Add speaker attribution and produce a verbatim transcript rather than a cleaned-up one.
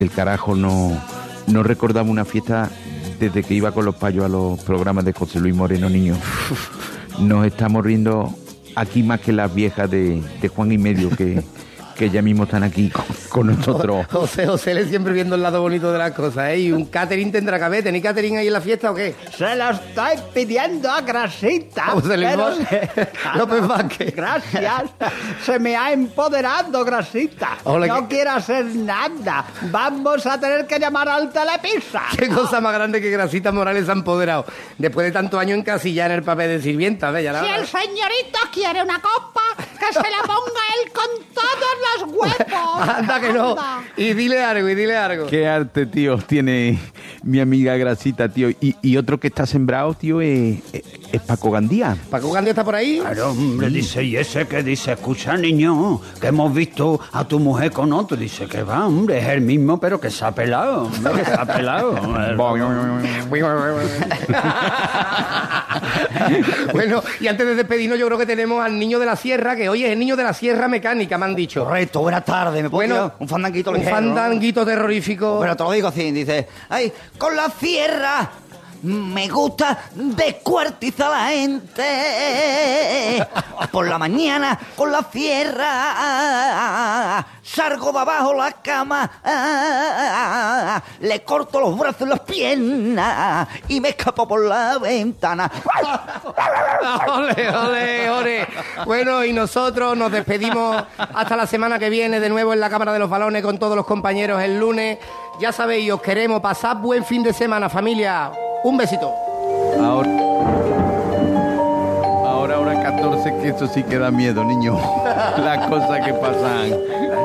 Speaker 1: El carajo no, no recordaba una fiesta desde que iba con los payos a los programas de José Luis Moreno, niño. Nos estamos riendo aquí más que las viejas de, de Juan y Medio, que, que ya mismo están aquí con, con nosotros.
Speaker 2: José, José, le siempre viendo el lado bonito de las cosas, ¿eh? ¿Y un catering tendrá que haber? ¿Tenéis catering ahí en la fiesta o qué?
Speaker 3: Se lo estoy pidiendo a Grasita.
Speaker 2: José Luis
Speaker 3: pero
Speaker 2: Mor-
Speaker 3: se-
Speaker 2: López Vázquez.
Speaker 3: Gracias. Se me ha empoderado, Grasita.
Speaker 2: Ole,
Speaker 3: no
Speaker 2: que-
Speaker 3: quiero hacer nada. Vamos a tener que llamar al Telepizza.
Speaker 2: Qué cosa más grande que Grasita Morales ha empoderado. Después de tantos años encasillar en el papel de sirvienta, ¿ves? Ya la
Speaker 4: Si el señorito quiere una copa, que se la ponga él con todos los huevos.
Speaker 2: Anda que no.
Speaker 4: Anda.
Speaker 2: Y dile algo, y dile algo.
Speaker 1: Qué arte, tío, tiene mi amiga Grasita, tío. Y, y otro que está sembrado, tío, es, es, es Paco Gandía.
Speaker 2: ¿Paco Gandía está por ahí?
Speaker 5: Claro, hombre, dice, y ese que dice, escucha, niño, que hemos visto a tu mujer con otro. Dice que va, hombre, es el mismo, pero que se ha pelado, hombre, que se ha pelado.
Speaker 2: Bueno, y antes de despedirnos, yo creo que tenemos al niño de la sierra, que hoy es el niño de la sierra mecánica, me han dicho.
Speaker 6: Correcto, buenas tardes. ¿Me puedo
Speaker 2: Bueno,
Speaker 6: tirar un fandanguito
Speaker 2: Un
Speaker 6: ligero, ¿no?
Speaker 2: fandanguito terrorífico.
Speaker 6: Pero te lo digo así, dice, ay, con la sierra me gusta descuartizar a la gente. Por la mañana con la sierra salgo de abajo la cama, le corto los brazos y las piernas y me escapo por la ventana.
Speaker 2: Ole, ole, ole. Bueno, y nosotros nos despedimos hasta la semana que viene de nuevo en la Cámara de los Balones con todos los compañeros el lunes. Ya sabéis, os queremos. Pasad buen fin de semana, familia. Un besito.
Speaker 1: Ahora, ahora, ahora catorce, que eso sí que da miedo, niño. Las cosas que pasan.